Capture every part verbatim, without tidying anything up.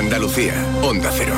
Andalucía, Onda Cero.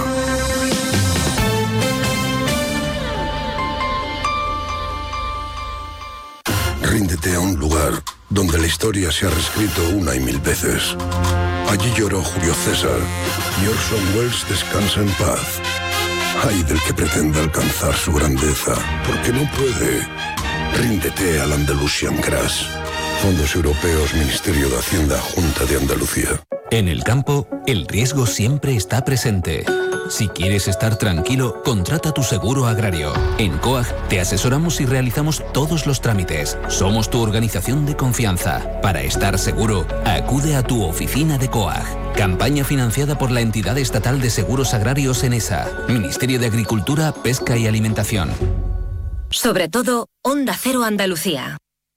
Ríndete a un lugar donde la historia se ha reescrito una y mil veces. Allí lloró Julio César y Orson Welles descansa en paz. Ay del que pretenda alcanzar su grandeza, porque no puede. Ríndete al Andalusian Crash. Fondos Europeos, Ministerio de Hacienda, Junta de Andalucía. En el campo, el riesgo siempre está presente. Si quieres estar tranquilo, contrata tu seguro agrario. En COAG te asesoramos y realizamos todos los trámites. Somos tu organización de confianza. Para estar seguro, acude a tu oficina de COAG. Campaña financiada por la Entidad Estatal de Seguros Agrarios ENESA. Ministerio de Agricultura, Pesca y Alimentación. Sobre todo, Onda Cero Andalucía.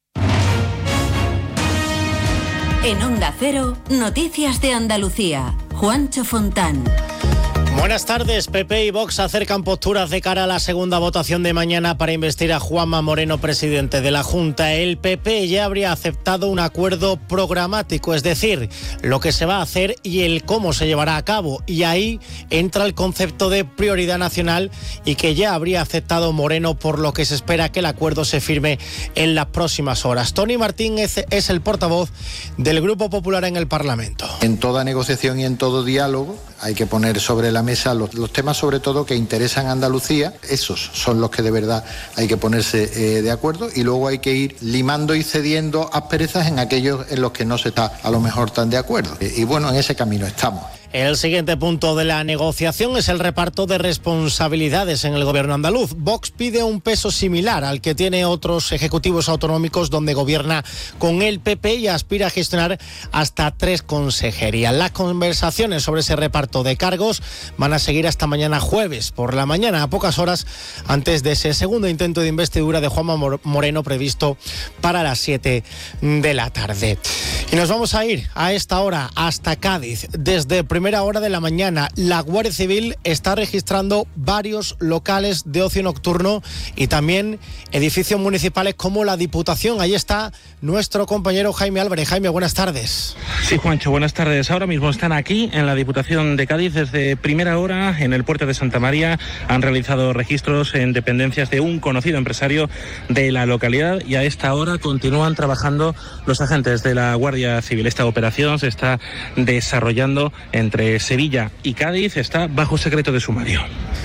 En Onda Cero, Noticias de Andalucía. Juancho Fontán. Buenas tardes. P P y Vox acercan posturas de cara a la segunda votación de mañana para investir a Juanma Moreno presidente de la Junta. El P P ya habría aceptado un acuerdo programático, es decir, lo que se va a hacer y el cómo se llevará a cabo. Y ahí entra el concepto de prioridad nacional y que ya habría aceptado Moreno, por lo que se espera que el acuerdo se firme en las próximas horas. Tony Martín es, es el portavoz del Grupo Popular en el Parlamento. En toda negociación y en todo diálogo hay que poner sobre la mesa los, los temas sobre todo que interesan a Andalucía. Esos son los que de verdad hay que ponerse eh, de acuerdo, y luego hay que ir limando y cediendo asperezas en aquellos en los que no se está a lo mejor tan de acuerdo. Eh, y bueno, en ese camino estamos. El siguiente punto de la negociación es el reparto de responsabilidades en el gobierno andaluz. Vox pide un peso similar al que tiene otros ejecutivos autonómicos donde gobierna con el P P y aspira a gestionar hasta tres consejerías. Las conversaciones sobre ese reparto de cargos van a seguir hasta mañana jueves por la mañana, a pocas horas antes de ese segundo intento de investidura de Juanma Moreno previsto para las siete de la tarde. Y nos vamos a ir a esta hora hasta Cádiz. Desde primera hora de la mañana, la Guardia Civil está registrando varios locales de ocio nocturno y también edificios municipales como la Diputación. Ahí está nuestro compañero Jaime Álvarez. Jaime, buenas tardes. Sí, Juancho, buenas tardes. Ahora mismo están aquí en la Diputación de Cádiz. Desde primera hora en el puerto de Santa María han realizado registros en dependencias de un conocido empresario de la localidad y a esta hora continúan trabajando los agentes de la Guardia Civil. Esta operación se está desarrollando entre Sevilla y Cádiz, está bajo secreto de sumario.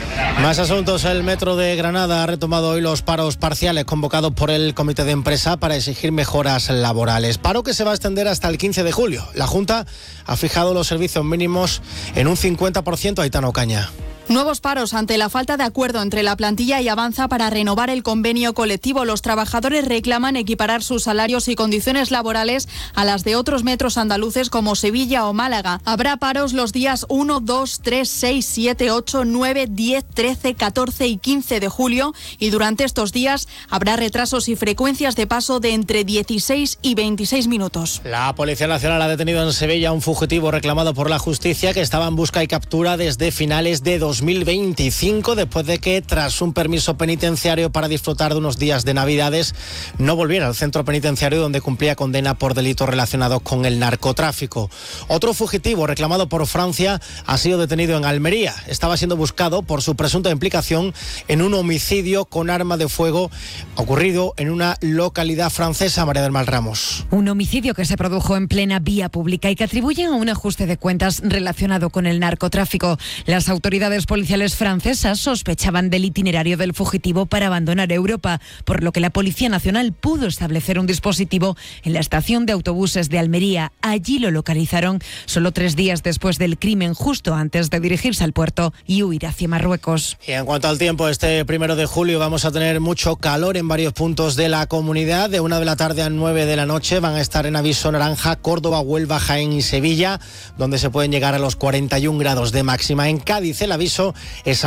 Más asuntos. El Metro de Granada ha retomado hoy los paros parciales convocados por el Comité de Empresa para exigir mejoras laborales. Paro que se va a extender hasta el quince de julio. La Junta ha fijado los servicios mínimos en un cincuenta por ciento. Aitana Ocaña. Nuevos paros ante la falta de acuerdo entre la plantilla y Avanza para renovar el convenio colectivo. Los trabajadores reclaman equiparar sus salarios y condiciones laborales a las de otros metros andaluces como Sevilla o Málaga. Habrá paros los días uno, dos, tres, seis, siete, ocho, nueve, diez, trece, catorce y quince de julio y durante estos días habrá retrasos y frecuencias de paso de entre dieciséis y veintiséis minutos. La Policía Nacional ha detenido en Sevilla a un fugitivo reclamado por la justicia que estaba en busca y captura desde finales de dos mil veinticinco, después de que, tras un permiso penitenciario para disfrutar de unos días de Navidades, no volviera al centro penitenciario donde cumplía condena por delitos relacionados con el narcotráfico. Otro fugitivo reclamado por Francia ha sido detenido en Almería. Estaba siendo buscado por su presunta implicación en un homicidio con arma de fuego ocurrido en una localidad francesa. María del Mal Ramos. Un homicidio que se produjo en plena vía pública y que atribuyen a un ajuste de cuentas relacionado con el narcotráfico. Las autoridades policiales francesas sospechaban del itinerario del fugitivo para abandonar Europa, por lo que la Policía Nacional pudo establecer un dispositivo en la estación de autobuses de Almería. Allí lo localizaron solo tres días después del crimen, justo antes de dirigirse al puerto y huir hacia Marruecos. Y en cuanto al tiempo, este primero de julio vamos a tener mucho calor en varios puntos de la comunidad. De una de la tarde a nueve de la noche van a estar en aviso naranja Córdoba, Huelva, Jaén y Sevilla, donde se pueden llegar a los cuarenta y un grados de máxima. En Cádiz el aviso es